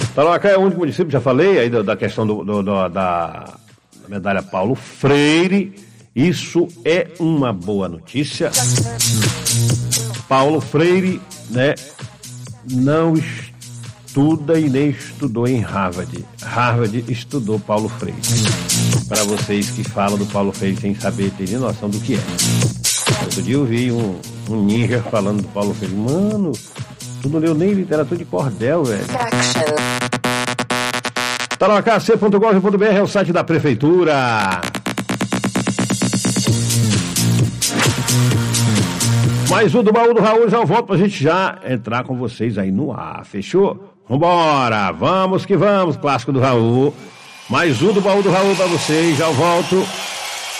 Tarauacá é o único município, já falei aí da questão da medalha Paulo Freire. Isso é uma boa notícia. Paulo Freire, né, não estuda e nem estudou em Harvard. Harvard estudou Paulo Freire. Para vocês que falam do Paulo Freire sem saber, terem noção do que é. Outro dia eu vi um ninja falando do Paulo Freire. Mano, tu não leu nem literatura de cordel, velho. Tarauacá.gov.br é o site da prefeitura. Mais um do Baú do Raul, já volto pra gente já entrar com vocês aí no ar, fechou? Vambora, vamos que vamos, clássico do Raul. Mais um do Baú do Raul pra vocês, já volto.